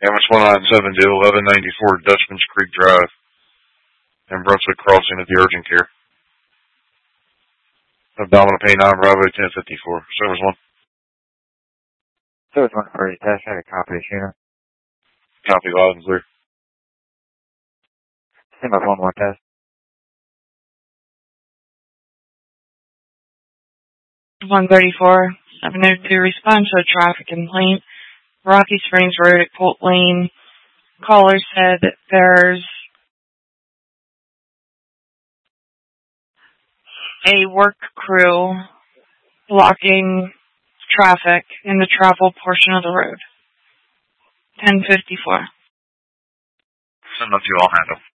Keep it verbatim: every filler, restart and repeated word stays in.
Amex one nine seven to eleven ninety-four Dutchman's Creek Drive and Brunswick Crossing at the urgent care. Abdominal pain nine Bravo ten fifty-four. Service one. Service one for your test. I got a copy of Sheena. Copy loud and clear. Send up one more test. one thirty-four, seven oh two, respond to a traffic complaint. Rocky Springs Road at Colt Lane. Caller said that there's a work crew blocking traffic in the travel portion of the road. ten fifty-four. Send up to all handle.